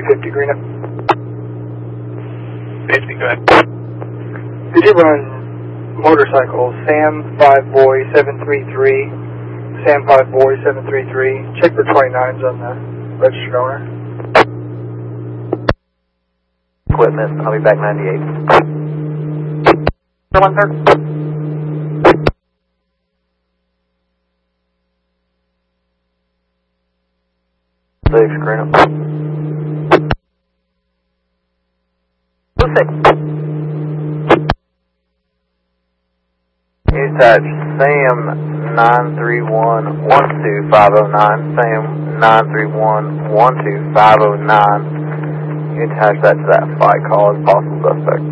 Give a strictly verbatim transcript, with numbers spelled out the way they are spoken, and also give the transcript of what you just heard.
fifty green up. fifty, go ahead. Did you run motorcycle Sam five Boy seven three three, Sam five Boy seven three three, check for twenty-nines on the registered owner. Equipment, I'll be back ninety-eight. One third. Six, green up. Two six. Use touch Sam nine three one one two five oh nine, Sam nine three one one two five oh nine. You attach that to that fight call as possible suspect.